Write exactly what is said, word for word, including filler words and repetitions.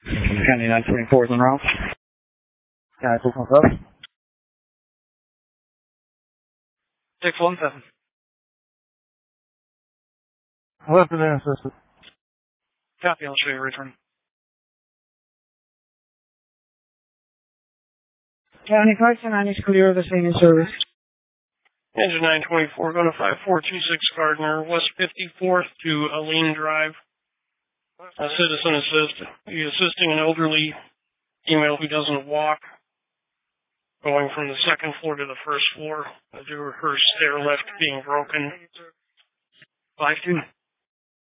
County nine twenty-four is on route. County six one seven. six one seven. Left and assisted. Copy, I'll show you a return. County five two nine is clear of the scene in service. Engine nine twenty-four, going to five four two six Gardner, West fifty-fourth to Aline Drive. A citizen assist. He's assisting an elderly female who doesn't walk, going from the second floor to the first floor due to her stair lift being broken. five two.